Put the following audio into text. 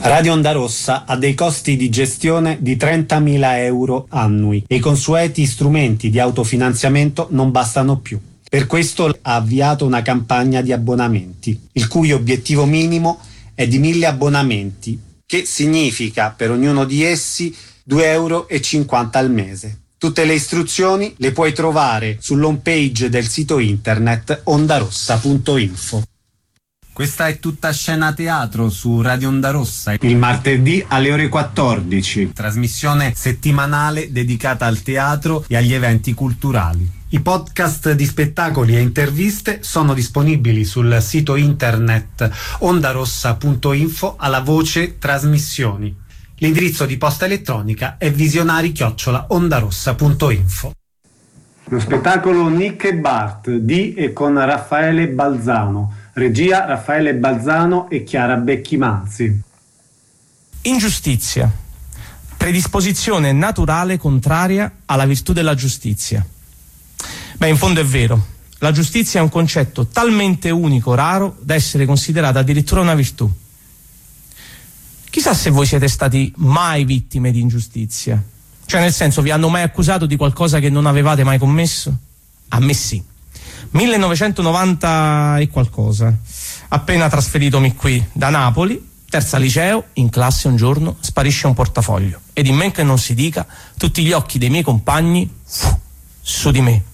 Radio Onda Rossa ha dei costi di gestione di 30.000 euro annui e i consueti strumenti di autofinanziamento non bastano più. Per questo ha avviato una campagna di abbonamenti, il cui obiettivo minimo è di 1.000 abbonamenti, che significa per ognuno di essi 2,50 euro al mese. Tutte le istruzioni le puoi trovare sull'home page del sito internet ondarossa.info. Questa è Tutta Scena Teatro su Radio Onda Rossa, il martedì alle ore 14, trasmissione settimanale dedicata al teatro e agli eventi culturali. I podcast di spettacoli e interviste sono disponibili sul sito internet ondarossa.info alla voce trasmissioni. L'indirizzo di posta elettronica è visionari@ondarossa.info. Lo spettacolo Nick e Bart di e con Raffaele Balzano. Regia Raffaele Balzano e Chiara Becchimanzi. Ingiustizia. Predisposizione naturale contraria alla virtù della giustizia. Beh, in fondo è vero. La giustizia è un concetto talmente unico, raro, da essere considerata addirittura una virtù. Chissà se voi siete stati mai vittime di ingiustizia. Cioè, nel senso, vi hanno mai accusato di qualcosa che non avevate mai commesso? A me sì. 1990 e qualcosa. Appena trasferitomi qui da Napoli, terza liceo, in classe un giorno sparisce un portafoglio. Ed in men che non si dica, tutti gli occhi dei miei compagni su di me.